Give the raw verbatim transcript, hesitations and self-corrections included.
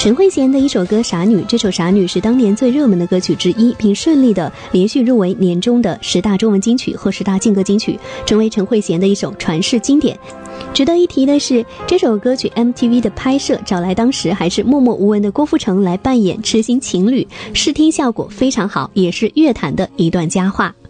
陈慧娴的一首歌《傻女》，这首《傻女》是当年最热门的歌曲之一，并顺利的连续入围年终的十大中文金曲和十大劲歌金曲，成为陈慧娴的一首传世经典。值得一提的是，这首歌曲 M T V 的拍摄找来当时还是默默无闻的郭富城来扮演痴心情侣，视听效果非常好，也是乐坛的一段佳话。